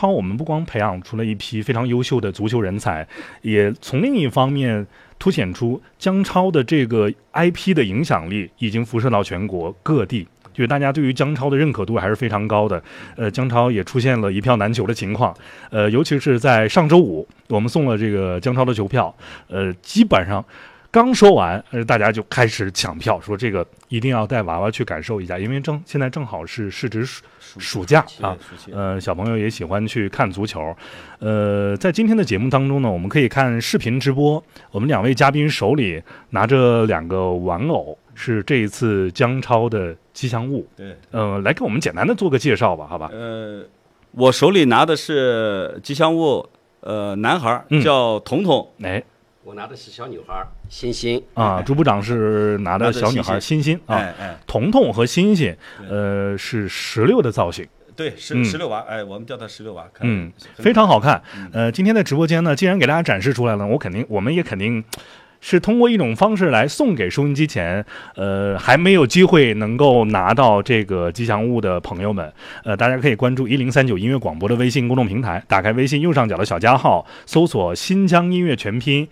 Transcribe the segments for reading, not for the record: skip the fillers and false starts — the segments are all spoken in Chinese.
超我们不光培养出了一批非常优秀的足球人才，也从另一方面凸显出姜超的这个 IP 的影响力已经辐射到全国各地，就是大家对于姜超的认可度还是非常高的。姜超也出现了一票难求的情况，尤其是在上周五，我们送了这个姜超的球票，基本上刚说完，大家就开始抢票，说这个一定要带娃娃去感受一下，因为现在正好是市值暑假啊，小朋友也喜欢去看足球。在今天的节目当中呢，我们可以看视频直播，我们2位嘉宾手里拿着2个玩偶，是这一次姜超的吉祥物。 对， 来给我们简单的做个介绍吧，好吧？ 我手里拿的是吉祥物，男孩叫彤彤， 我拿的是小女孩欣欣啊，朱部长是拿的小女孩欣欣啊，彤彤和欣欣，是16的造型， 对，16娃，我们叫他16娃， 非常好看。今天的直播间呢，既然给大家展示出来了，我们也肯定是通过一种方式来送给收音机前还没有机会能够拿到这个吉祥物的朋友们，大家可以关注1039音乐广播的微信公众平台，打开微信右上角的小加号，搜索新疆音乐全拼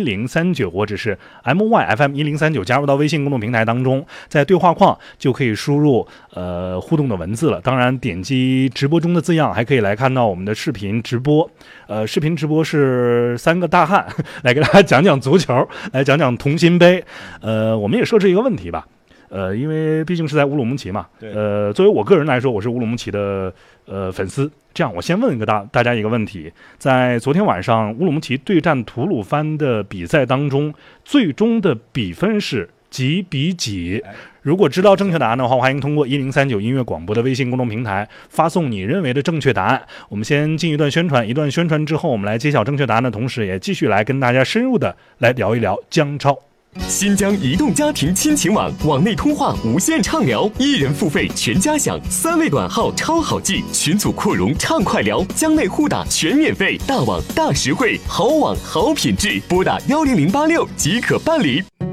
1039或者是 MYFM1039，加入到微信公众平台当中，在对话框就可以输入互动的文字了。当然点击直播中的字样还可以来看到我们的视频直播，视频直播是3个大汉来给大家讲讲足球，来讲讲同心杯。我们也设置一个问题吧，因为毕竟是在乌鲁木齐嘛，作为我个人来说，我是乌鲁木齐的粉丝。这样，我先问大家一个问题：在昨天晚上乌鲁木齐对战吐鲁番的比赛当中，最终的比分是几比几？如果知道正确答案的话，欢迎通过1039音乐广播的微信公众平台发送你认为的正确答案。我们先进一段宣传，一段宣传之后，我们来揭晓正确答案的同时，也继续来跟大家深入的来聊一聊姜超。 新疆移动家庭亲情网，网内通话无限畅聊，1人付费全家享，3位短号超好记，群组扩容畅快聊，疆内互打全免费，大网大实惠，好网好品质，拨打10086即可办理。